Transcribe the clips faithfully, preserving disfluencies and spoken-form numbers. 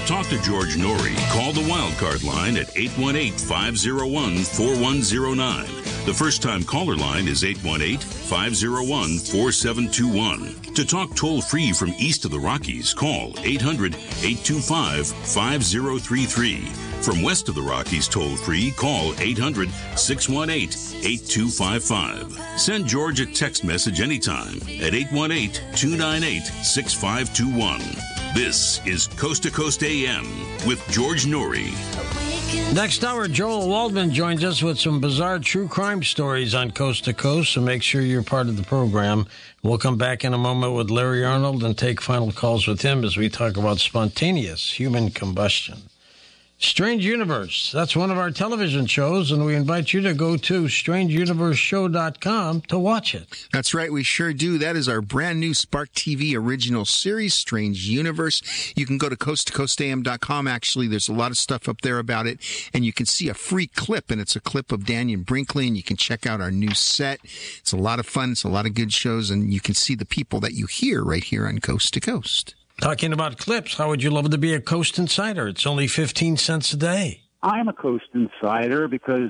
talk to George Norrie, call the Wildcard line at eight one eight, five oh one, four one oh nine. The first-time caller line is eight one eight, five oh one, four seven two one. To talk toll-free from east of the Rockies, call eight hundred, eight two five, five oh three three. From west of the Rockies toll-free, call eight hundred, six one eight, eight two five five. Send George a text message anytime at eight one eight, two nine eight, six five two one. This is Coast to Coast A M with George Norrie. Next hour, Joel Waldman joins us with some bizarre true crime stories on Coast to Coast, so make sure you're part of the program. We'll come back in a moment with Larry Arnold and take final calls with him as we talk about spontaneous human combustion. Strange Universe, that's one of our television shows, and we invite you to go to strange universe show dot com to watch it. That's right, we sure do. That is our brand new Spark T V original series, Strange Universe. You can go to coast to coast a m dot com. Actually, there's a lot of stuff up there about it, and you can see a free clip, and it's a clip of Daniel Brinkley, and you can check out our new set. It's a lot of fun. It's a lot of good shows, and you can see the people that you hear right here on Coast to Coast. Talking about clips, how would you love to be a Coast Insider? It's only fifteen cents a day. I'm a Coast Insider because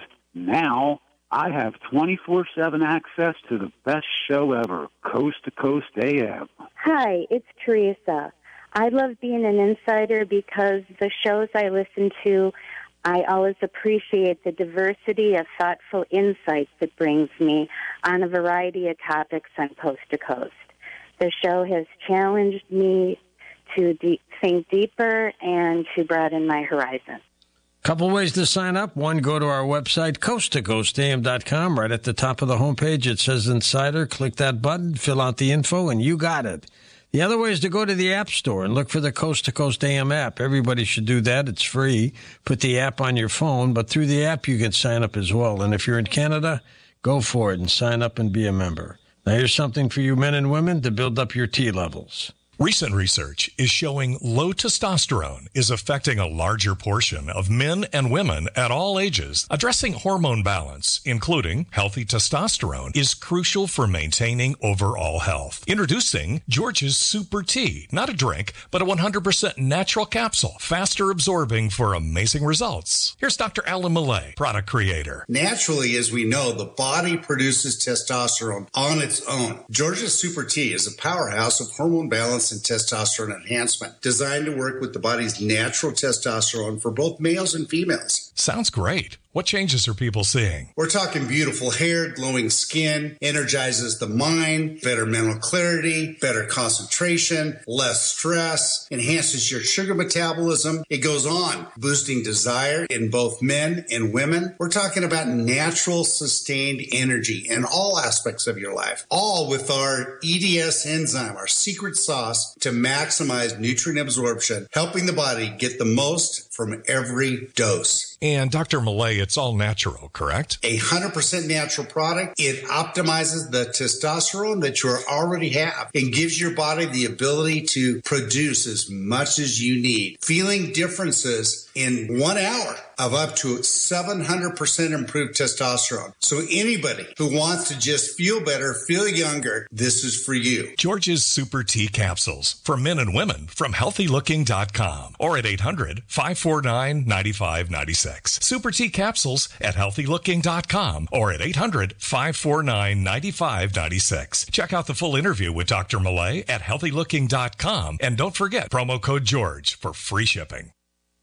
now I have twenty-four seven access to the best show ever, Coast to Coast A M. Hi, it's Teresa. I love being an insider because the shows I listen to, I always appreciate the diversity of thoughtful insights it brings me on a variety of topics on Coast to Coast. The show has challenged me to de- think deeper and to broaden my horizon. Couple ways to sign up. One, go to our website, coast to coast a m dot com. Right at the top of the homepage, it says Insider. Click that button, fill out the info, and you got it. The other way is to go to the App Store and look for the Coast to Coast A M app. Everybody should do that. It's free. Put the app on your phone, but through the app, you can sign up as well. And if you're in Canada, go for it and sign up and be a member. Now, here's something for you men and women to build up your T levels. Recent research is showing low testosterone is affecting a larger portion of men and women at all ages. Addressing hormone balance, including healthy testosterone, is crucial for maintaining overall health. Introducing George's Super Tea. Not a drink, but a one hundred percent natural capsule, faster absorbing for amazing results. Here's Doctor Alan Millay, product creator. Naturally, as we know, the body produces testosterone on its own. George's Super Tea is a powerhouse of hormone balance and testosterone enhancement, designed to work with the body's natural testosterone for both males and females. Sounds great. What changes are people seeing? We're talking beautiful hair, glowing skin, energizes the mind, better mental clarity, better concentration, less stress, enhances your sugar metabolism. It goes on, boosting desire in both men and women. We're talking about natural, sustained energy in all aspects of your life, all with our E D S enzyme, our secret sauce to maximize nutrient absorption, helping the body get the most from every dose. And Doctor Millay, it's all natural, correct? A one hundred percent natural product. It optimizes the testosterone that you already have and gives your body the ability to produce as much as you need. Feeling differences in one hour of up to seven hundred percent improved testosterone. So anybody who wants to just feel better, feel younger, this is for you. George's Super Tea Capsules for men and women from healthy looking dot com or at eight hundred, five four nine, nine five nine six. Super Tea Capsules at healthy looking dot com or at eight hundred, five four nine, nine five nine six. Check out the full interview with Doctor Millay at healthy looking dot com and don't forget promo code George for free shipping.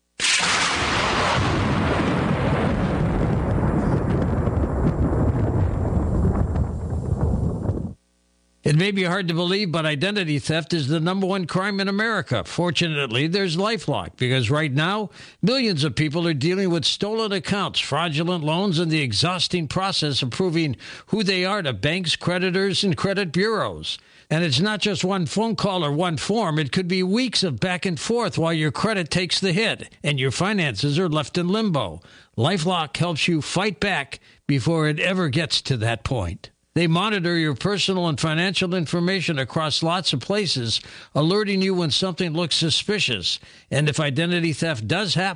It may be hard to believe, but identity theft is the number one crime in America. Fortunately, there's LifeLock, because right now, millions of people are dealing with stolen accounts, fraudulent loans, and the exhausting process of proving who they are to banks, creditors, and credit bureaus. And it's not just one phone call or one form. It could be weeks of back and forth while your credit takes the hit and your finances are left in limbo. LifeLock helps you fight back before it ever gets to that point. They monitor your personal and financial information across lots of places, alerting you when something looks suspicious. And if identity theft does happen,